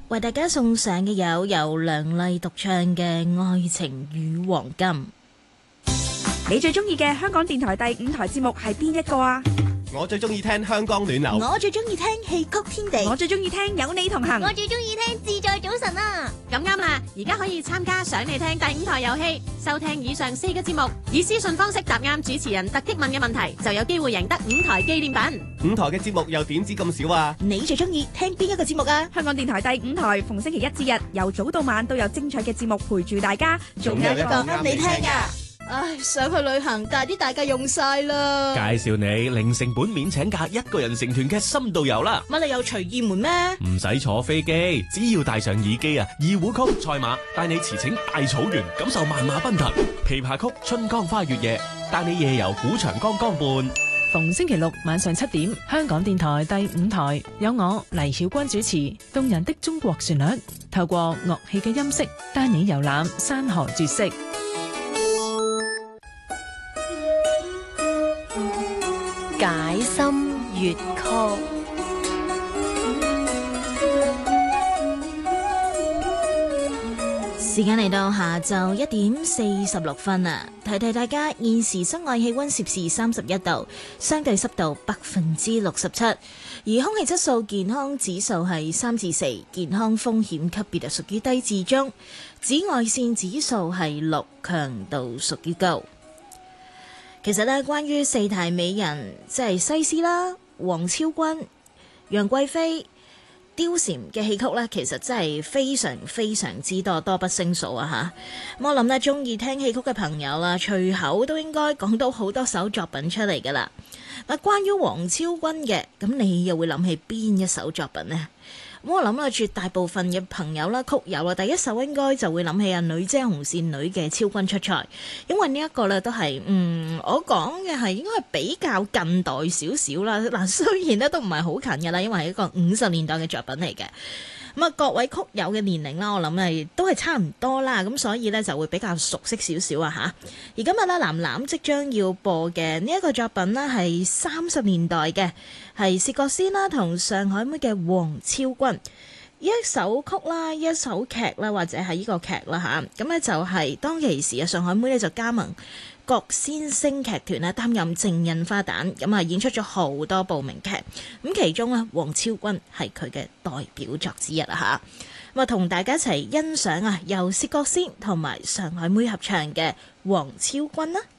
為大家送上嘅由梁麗獨唱嘅《愛情與黃金》。 你最中意嘅香港電台第5台節目係邊一個啊？ 我最中意聽香港暖流， 我最中意聽戲曲天地， 我最中意聽有你同行， 我最中意聽自在早晨啊！ 咁啱啦，而家可以參加想你聽第5台遊戲，收聽以上4個節目，以私信方式答啱主持人突擊問嘅問題，就有機會贏得5台紀念品。 5台嘅節目又點止咁少啊？ 你最中意聽邊一個節目啊？ 香港電台第5台逢星期一至日由早到晚都有精彩嘅節目陪住大家， 仲有一個啱你聽㗎。唉，想去旅行，但係啲大假用晒啦。 介紹你零成本免請假一個人成團嘅深度遊啦。 乜你有隨意門咩？ 唔使坐飛機，只要帶上耳機啊，二胡曲賽馬帶你馳騁大草原，感受萬馬奔騰；琵琶曲春江花月夜帶你夜遊古長江江畔。 逢星期六晚上7點，香港電台第5台有我黎曉君主持動人的中國旋律，透過樂器嘅音色帶你遊覽山河絕色。 解心粵曲， 時間嚟到下晝1點46分啦，提提大家現時室外氣溫攝氏31度，相對濕度67%，而空氣質素健康指數係3至4，健康風險級別屬於低至中，紫外線指數係6，強度屬於高。其實咧，關於4大美人，即係西施啦、王昭君、楊貴妃、貂蟬嘅戲曲咧，其實真係非常非常之多，多不勝數啊嚇！咁我諗咧，中意聽戲曲嘅朋友啦，隨口都應該講到好多首作品出嚟噶啦。嗱，關於王昭君嘅，咁你又會諗起邊一首作品呢？咁我諗啦，絕大部分嘅朋友啦、曲友啦，第一首應該就會諗起女姐紅線女嘅昭君出塞，因為呢一個咧都係我講嘅係應該係比較近代少少啦。嗱，雖然咧都唔係好近噶啦，因為係一個50年代嘅作品嚟嘅。咁啊，各位曲友嘅年齡啦，我諗係都係差唔多啦，咁所以咧就會比較熟悉少少啊嚇。而今日咧，藍藍即將要播嘅呢一個作品呢，係30年代嘅，係薛覺先啦同上海妹嘅《王昭君》。一首曲啦，一首劇啦，或者係呢個劇啦嚇。咁咧就係當其時啊，上海妹咧就加盟國先聲劇團咧，擔任正印花旦，咁啊演出咗好多部名劇，咁其中咧《王昭君》係佢嘅代表作之一啦嚇。咁啊同大家一齊欣賞啊，由薛覺先同埋上海妹合唱嘅《王昭君》啦。